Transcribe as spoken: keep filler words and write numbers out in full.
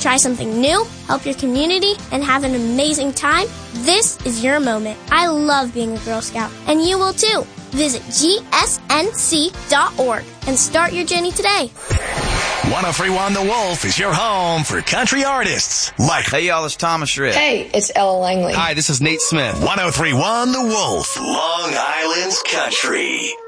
try something new, help your community, and have an amazing time, this is your moment. I love being a Girl Scout, and you will too. Visit G S N C dot org and start your journey today. one oh three point one The Wolf is your home for country artists like... Hey, y'all, it's Thomas Rhett. Hey, it's Ella Langley. Hi, this is Nate Smith. one oh three point one The Wolf, Long Island's country.